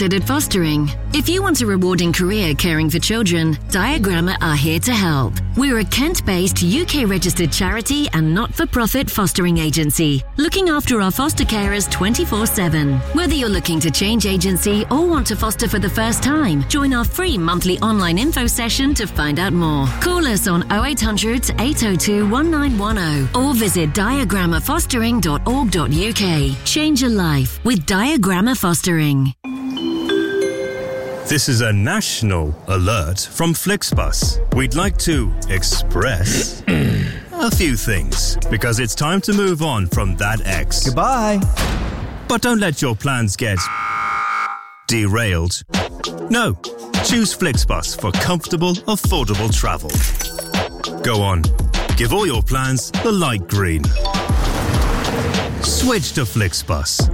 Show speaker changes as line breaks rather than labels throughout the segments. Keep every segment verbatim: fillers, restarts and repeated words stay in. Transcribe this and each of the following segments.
considered fostering? If you want a rewarding career caring for children, Diagramma are here to help. We're a Kent-based U K-registered charity and not-for-profit fostering agency, looking after our foster carers twenty-four seven. Whether you're looking to change agency or want to foster for the first time, join our free monthly online info session to find out more. Call us on oh eight hundred, eight oh two, one nine one oh or visit diagramma fostering dot org dot U K. Change your life with Diagramma Fostering.
This is a national alert from Flixbus. We'd like to express a few things because it's time to move on from that ex.
Goodbye.
But don't let your plans get derailed. No, choose Flixbus for comfortable, affordable travel. Go on, give all your plans the light green. Switch to Flixbus.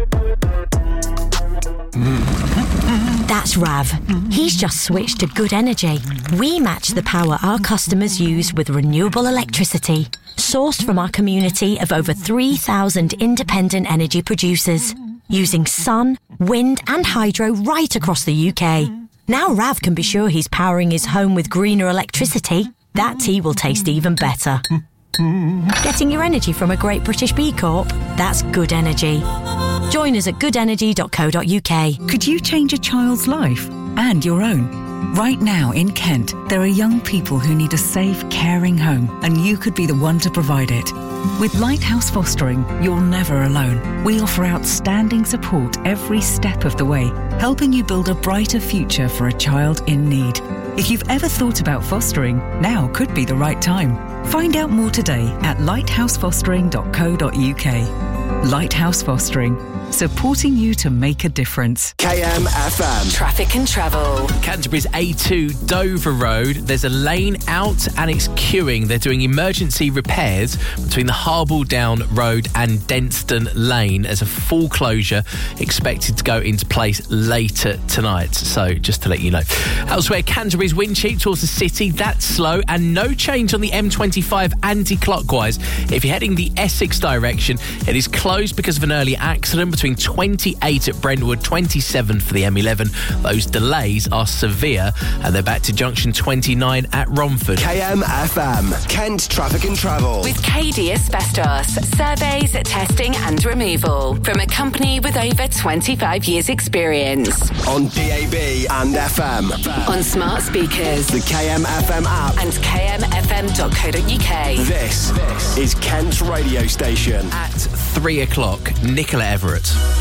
That's Rav. He's just switched to Good Energy. We match the power our customers use with renewable electricity, sourced from our community of over three thousand independent energy producers, using sun, wind and hydro right across the U K. Now Rav can be sure he's powering his home with greener electricity. That tea will taste even better. Getting your energy from a Great British B Corp? That's Good Energy. Join us at good energy dot co dot U K.
Could you change a child's life and your own? Right now in Kent, there are young people who need a safe, caring home, and you could be the one to provide it. With Lighthouse Fostering, you're never alone. We offer outstanding support every step of the way, helping you build a brighter future for a child in need. If you've ever thought about fostering, now could be the right time. Find out more today at lighthouse fostering dot co dot U K. Lighthouse Fostering, supporting you to make a difference.
K M F M.
Traffic and travel.
Canterbury's A two Dover Road. There's a lane out and it's queuing. They're doing emergency repairs between the Harble Down Road and Denston Lane as a full closure expected to go into place later tonight. So just to let you know. Elsewhere, Canterbury's Wincheap towards the city. That's slow and no change on the M twenty-five anti-clockwise. If you're heading the Essex direction, it is closed because of an early accident between twenty-eight at Brentwood, twenty-seven for the M eleven. Those delays are severe and they're back to junction twenty-nine at Romford.
K M F M, Kent Traffic and Travel.
With K D Asbestos, surveys, testing and removal. From a company with over twenty-five years experience.
On D A B and F M.
On smart speakers.
The K M F M app.
And k m f m dot co dot U K.
This, this is Kent's radio station.
At three o'clock, Nicola Everett.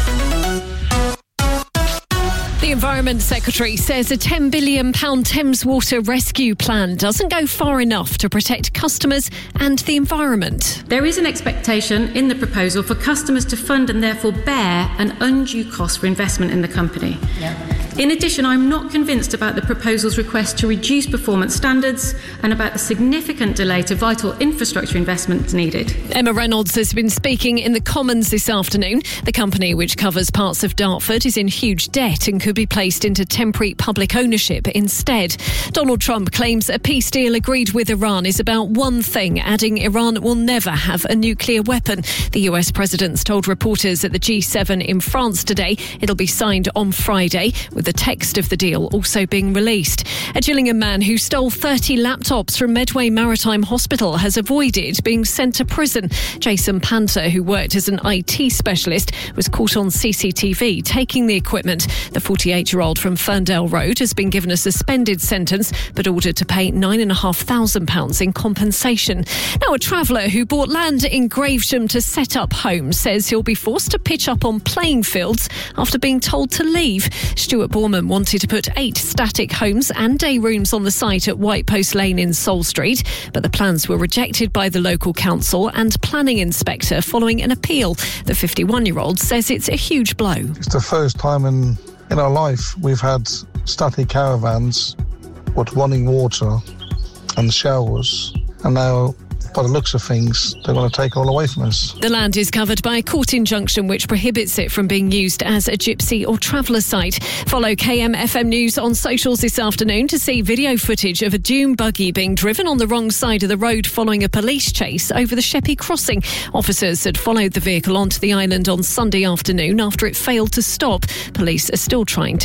The Environment Secretary says a ten billion pounds Thames Water rescue plan doesn't go far enough to protect customers and the environment.
There is an expectation in the proposal for customers to fund and therefore bear an undue cost for investment in the company. Yeah. In addition, I'm not convinced about the proposal's request to reduce performance standards and about the significant delay to vital infrastructure investments needed.
Emma Reynolds has been speaking in the Commons this afternoon. The company, which covers parts of Dartford, is in huge debt and could be placed into temporary public ownership instead. Donald Trump claims a peace deal agreed with Iran is about one thing, adding Iran will never have a nuclear weapon. The U S president's told reporters at the G seven in France today it'll be signed on Friday, with the text of the deal also being released. A Gillingham man who stole thirty laptops from Medway Maritime Hospital has avoided being sent to prison. Jason Panter, who worked as an I T specialist, was caught on C C T V taking the equipment. The forty-eight-year-old from Ferndale Road has been given a suspended sentence but ordered to pay nine thousand five hundred pounds in compensation. Now, a traveller who bought land in Gravesham to set up homes says he'll be forced to pitch up on playing fields after being told to leave. Stuart Borman wanted to put eight static homes and day rooms on the site at White Post Lane in Sol Street, but the plans were rejected by the local council and planning inspector following an appeal. The fifty-one-year-old says it's a huge blow.
It's the first time in, in our life we've had static caravans with running water and showers, and now, by the looks of things, they're going to take it all away from us.
The land is covered by a court injunction which prohibits it from being used as a gypsy or traveller site. Follow K M F M News on socials this afternoon to see video footage of a dune buggy being driven on the wrong side of the road following a police chase over the Sheppey crossing. Officers had followed the vehicle onto the island on Sunday afternoon after it failed to stop. Police are still trying to